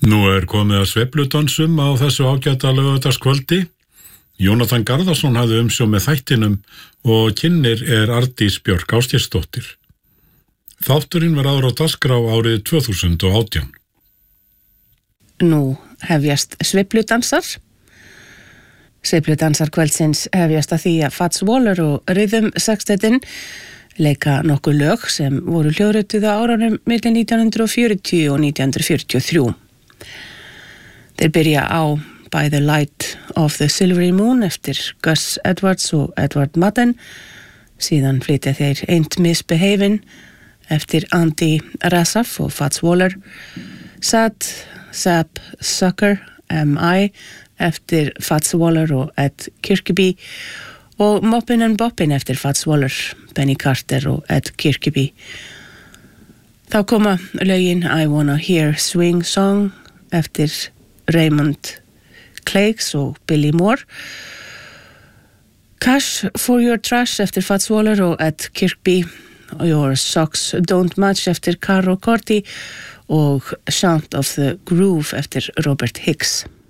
Nú komið að sveifludansum á þessu ágæta laugardagskvöldi. Jónatan Garðarsson hafði umsjón með þættinum og kynnir Ardís Björk Ásgeirsdóttir. Þátturinn var áður á dagskrá árið 2018. Nú hefjast sveifludansar. Sveifludansar kvöldsins hefjast að því að Fats Waller og Rhythm Sextetin leika nokkuð lög sem voru hljóðrituð á árunum milli 1940 og 1943. Þeir byrja á By the Light of the Silvery Moon eftir Gus Edwards og Edward Madden. Síðan flytja þeir Ain't Misbehavin' eftir Andy Razaf og Fats Waller. Sad, Sap, Sucker, M.I. eftir Fats Waller og Ed Kirkeby og Moppin' and Boppin' eftir Fats Waller, Benny Carter og Ed Kirkeby. Þá koma lögin I Wanna Hear Swing Song eftir Raymond Clegs og Billy Moore. Cash for Your Trash eftir Fats Waller og Ed Kirkeby. Your Socks Don't Match eftir Caro Corti og Sound of the Groove eftir Robert Hicks.